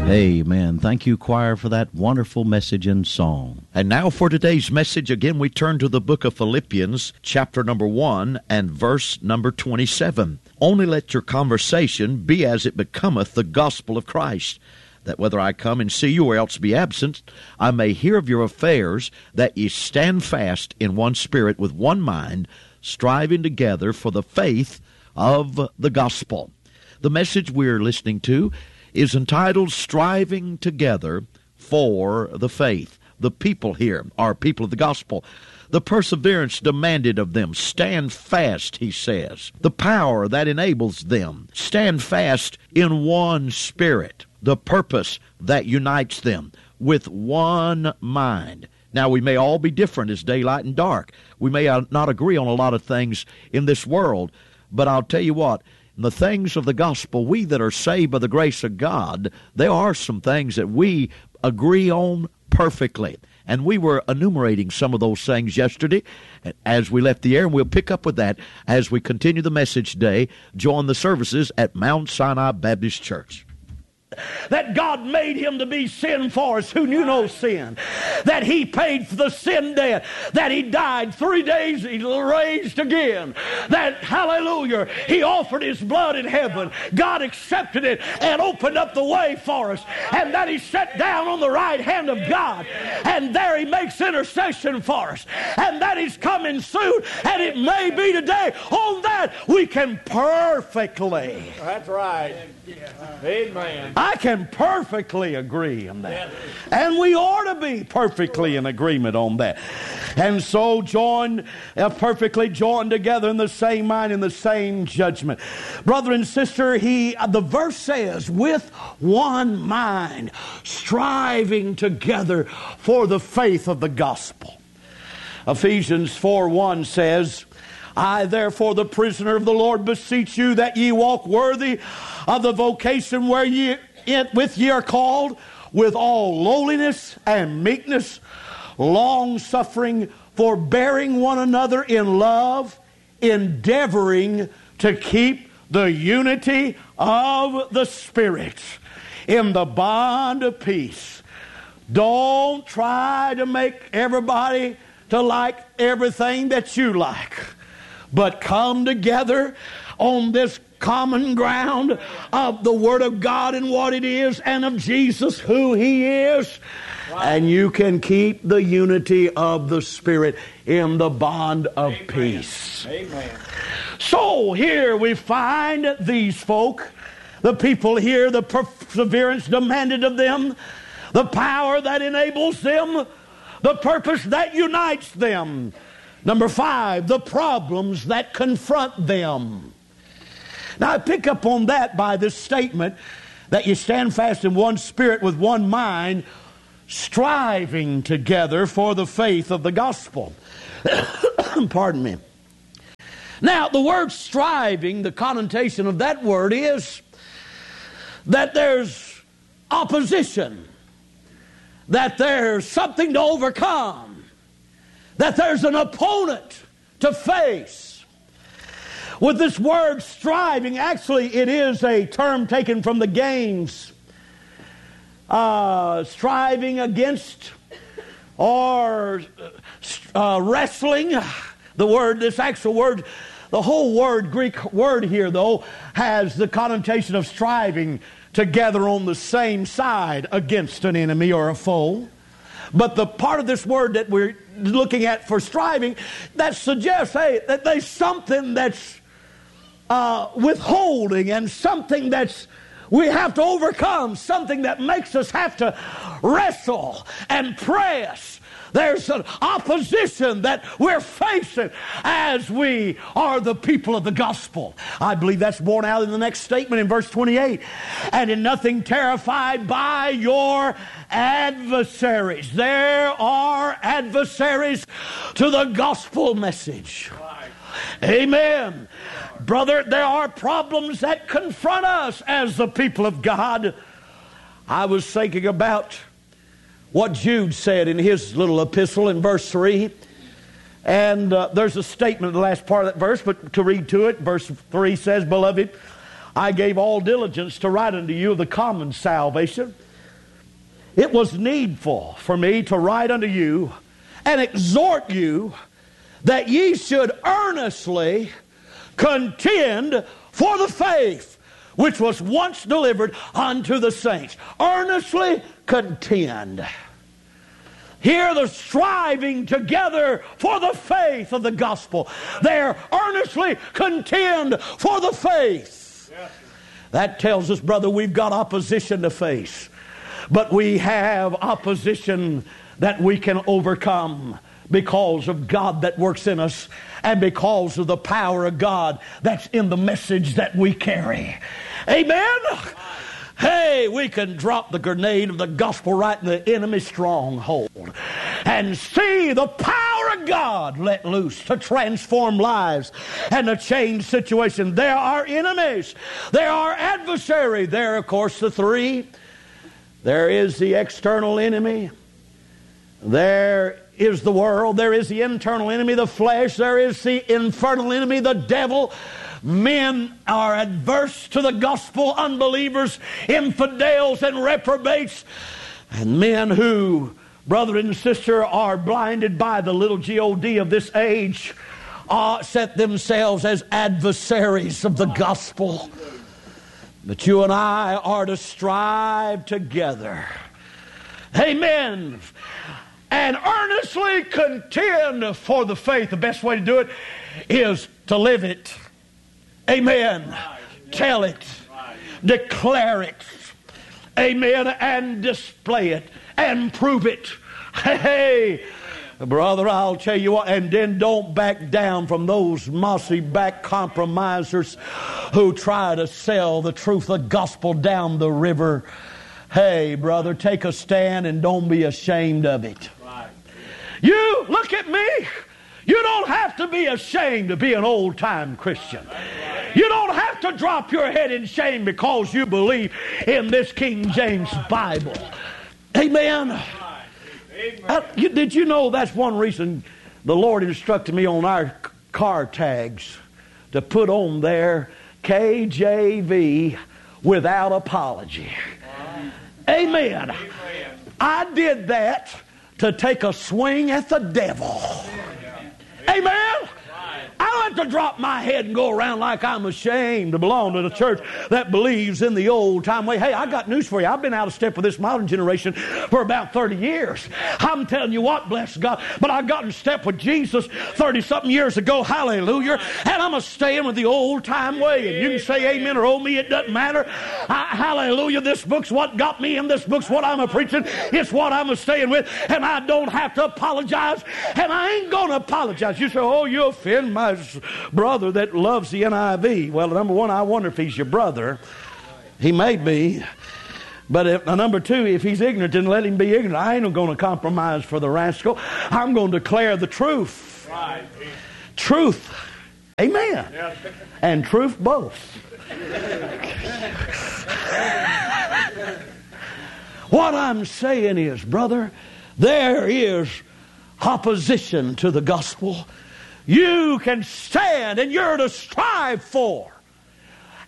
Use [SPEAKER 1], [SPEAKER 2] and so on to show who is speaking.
[SPEAKER 1] Amen. Thank you, choir, for that wonderful message and song. And now for today's message, again, we turn to the book of Philippians, chapter number 1 and verse number 27. Only let your conversation be as it becometh the gospel of Christ, that whether I come and see you or else be absent, I may hear of your affairs, that ye stand fast in one spirit with one mind, striving together for the faith of the gospel. The message we're listening to is entitled Striving Together for the Faith. The people here are people of the gospel. The perseverance demanded of them. Stand fast, he says. The power that enables them. Stand fast in one spirit. The purpose that unites them with one mind. Now, we may all be different as daylight and dark. We may not agree on a lot of things in this world, but I'll tell you what, in the things of the gospel, we that are saved by the grace of God, there are some things that we agree on perfectly. And we were enumerating some of those things yesterday as we left the air, and we'll pick up with that as we continue the message today. Join the services at Mount Sinai Baptist Church. That God made him to be sin for us who knew no sin. That he paid for the sin debt. That he died 3 days, he raised again. That, hallelujah, he offered his blood in heaven. God accepted it and opened up the way for us. And that he sat down on the right hand of God. And there he makes intercession for us. And that he's coming soon. And it may be today. On that we can perfectly.
[SPEAKER 2] That's right. Amen.
[SPEAKER 1] I can perfectly agree on that. And we ought to be perfectly in agreement on that. And so perfectly joined together in the same mind, in the same judgment. Brother and sister, the verse says, with one mind, striving together for the faith of the gospel. Ephesians 4:1 says, I, therefore, the prisoner of the Lord, beseech you that ye walk worthy of the vocation wherewith ye are called, with all lowliness and meekness, long-suffering, forbearing one another in love, endeavoring to keep the unity of the Spirit in the bond of peace. Don't try to make everybody to like everything that you like, but come together on this common ground of the Word of God and what it is, and of Jesus who He is. Wow. And you can keep the unity of the Spirit in the bond of peace.
[SPEAKER 2] Amen.
[SPEAKER 1] So here we find these folk, the people here, the perseverance demanded of them, the power that enables them, the purpose that unites them. Number 5, the problems that confront them. Now I pick up on that by this statement that you stand fast in one spirit with one mind, striving together for the faith of the gospel. Pardon me. Now the word striving, the connotation of that word is that there's opposition, that there's something to overcome, that there's an opponent to face. With this word striving, actually it is a term taken from the games. Striving against or wrestling. This actual word, the whole word, Greek word here though, has the connotation of striving together on the same side against an enemy or a foe. But the part of this word that we're looking at for striving, that suggests, that there's something that's withholding, and something that's we have to overcome, something that makes us have to wrestle and press. There's an opposition that we're facing as we are the people of the gospel. I believe that's borne out in the next statement in verse 28. And in nothing terrified by your adversaries. There are adversaries to the gospel message. Amen. Brother, there are problems that confront us as the people of God. I was thinking about what Jude said in his little epistle in verse 3. And there's a statement in the last part of that verse, but to read to it, verse 3 says, Beloved, I gave all diligence to write unto you of the common salvation,
[SPEAKER 3] it was needful for me to write unto you and exhort you that ye should earnestly contend for the faith which was once delivered unto the saints. Earnestly contend. Here they're striving together for the faith of the gospel. They're earnestly contend for the faith. That tells us, brother, we've got opposition to face. But we have opposition that we can overcome because of God that works in us and because of the power of God that's in the message that we carry. Amen? Hey, we can drop the grenade of the gospel right in the enemy's stronghold and see the power of God let loose to transform lives and to change situations. There are enemies. There are adversaries. There are, of course, the three. There is the external enemy. There is the world. There is the internal enemy, the flesh. There is the infernal enemy, the devil. Men are adverse to the gospel, unbelievers, infidels, and reprobates. And men who, brother and sister, are blinded by the little G-O-D of this age, set themselves as adversaries of the gospel. But you and I are to strive together. Amen. And earnestly contend for the faith. The best way to do it is to live it. Amen. Tell it. Declare it. Amen. And display it. And prove it. Hey, brother, I'll tell you what. And then don't back down from those mossy-backed compromisers who try to sell the truth of the gospel down the river. Hey, brother, take a stand and don't be ashamed of it. You, look at me. You don't have to be ashamed to be an old-time Christian. You don't have to drop your head in shame because you believe in this King James Bible. Amen. Did you know that's one reason the Lord instructed me on our car tags to put on there KJV without apology. Amen. I did that to take a swing at the devil. Amen. I don't have to drop my head and go around like I'm ashamed to belong to the church that believes in the old time way. Hey, I got news for you. I've been out of step with this modern generation for about 30 years. I'm telling you what, bless God. But I got in step with Jesus 30-something years ago. Hallelujah. And I'm staying with the old time way. And you can say amen or oh me, it doesn't matter. Hallelujah. This book's what got me, and this book's what I'm preaching. It's what I'm staying with. And I don't have to apologize. And I ain't going to apologize. You say, oh, you offend my brother that loves the NIV. Well, number one, I wonder if he's your brother. He may be. But number two, if he's ignorant, then let him be ignorant. I ain't going to compromise for the rascal. I'm going to declare the truth. Right. Truth. Amen. Yeah. And truth both. What I'm saying is, brother, there is opposition to the gospel. You can stand and you're to strive for